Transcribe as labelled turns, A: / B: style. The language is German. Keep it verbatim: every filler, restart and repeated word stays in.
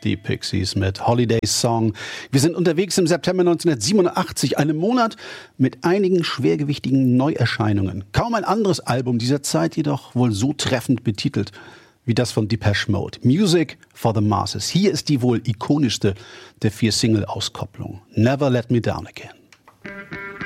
A: Die Pixies mit Holiday Song. Wir sind unterwegs im September neunzehnhundertsiebenundachtzig, einem Monat mit einigen schwergewichtigen Neuerscheinungen. Kaum ein anderes Album dieser Zeit, jedoch wohl so treffend betitelt wie das von Depeche Mode. Music for the Masses. Hier ist die wohl ikonischste der vier Single-Auskopplungen. Never Let Me Down Again.